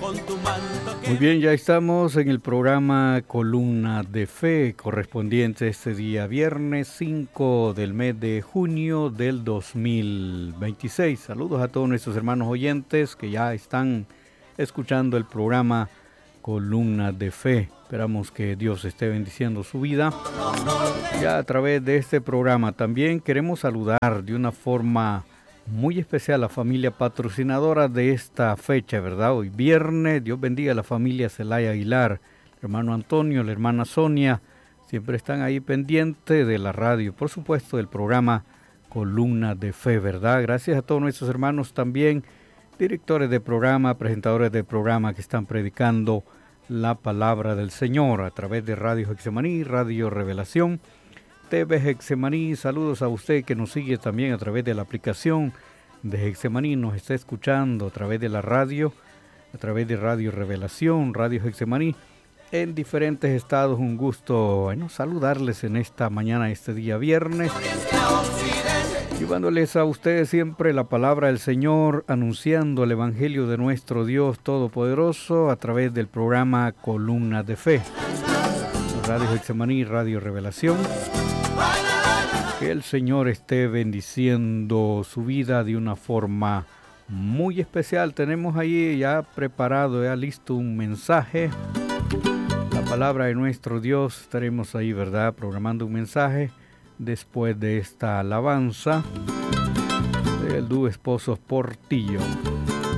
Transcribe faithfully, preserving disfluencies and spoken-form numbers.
Muy bien, ya estamos en el programa Columna de Fe, correspondiente este día viernes cinco del mes de junio del dos mil veintiséis. Saludos a todos nuestros hermanos oyentes que ya están escuchando el programa Columna de Fe. Esperamos que Dios esté bendiciendo su vida. Ya a través de este programa también queremos saludar de una forma muy especial a la familia patrocinadora de esta fecha, ¿verdad? Hoy viernes, Dios bendiga a la familia Celaya Aguilar, el hermano Antonio, la hermana Sonia, siempre están ahí pendientes de la radio, por supuesto del programa Columna de Fe, ¿verdad? Gracias a todos nuestros hermanos también, directores de programa, presentadores de programa que están predicando la palabra del Señor a través de Radio Getsemaní, Radio Revelación, T V Getsemaní. Saludos a usted que nos sigue también a través de la aplicación de Getsemaní, nos está escuchando a través de la radio, a través de Radio Revelación, Radio Getsemaní, en diferentes estados. Un gusto, bueno, saludarles en esta mañana, este día viernes, llevándoles a ustedes siempre la palabra del Señor, anunciando el Evangelio de nuestro Dios Todopoderoso a través del programa Columna de Fe, Radio Getsemaní, Radio Revelación. Que el Señor esté bendiciendo su vida de una forma muy especial. Tenemos ahí ya preparado, ya listo un mensaje. La palabra de nuestro Dios. Estaremos ahí, ¿verdad? Programando un mensaje después de esta alabanza del dúo Esposos Portillo.